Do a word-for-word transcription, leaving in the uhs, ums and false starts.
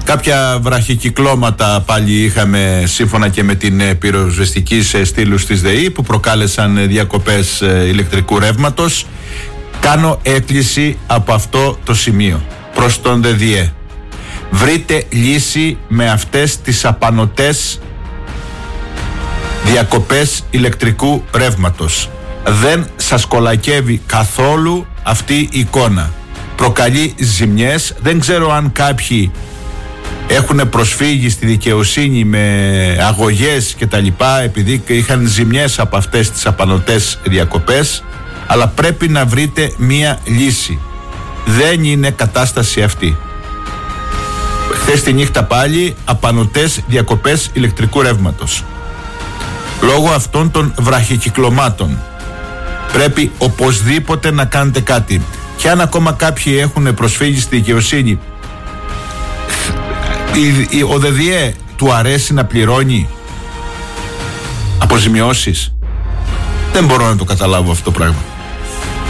Κάποια βραχικυκλώματα πάλι είχαμε σύμφωνα και με την πυροσβεστική σε στήλους της ΔΕΗ που προκάλεσαν διακοπές ηλεκτρικού ρεύματος. Κάνω έκκληση από αυτό το σημείο προς τον ΔΕΔΙΕ. Βρείτε λύση με αυτές τις απανωτές διακοπές ηλεκτρικού ρεύματος. Δεν σας κολακεύει καθόλου αυτή η εικόνα. Προκαλεί ζημιές. Δεν ξέρω αν κάποιοι έχουν προσφύγει στη δικαιοσύνη με αγωγές και τα λοιπά επειδή είχαν ζημιές από αυτές τις απανωτές διακοπές, αλλά πρέπει να βρείτε μία λύση. Δεν είναι κατάσταση αυτή. Χθες τη νύχτα πάλι απανωτές διακοπές ηλεκτρικού ρεύματος λόγω αυτών των βραχικυκλωμάτων. Πρέπει οπωσδήποτε να κάνετε κάτι. Και αν ακόμα κάποιοι έχουν προσφύγει στη δικαιοσύνη, ο ΔΕΔΙΕ του αρέσει να πληρώνει αποζημιώσεις? Δεν μπορώ να το καταλάβω αυτό το πράγμα.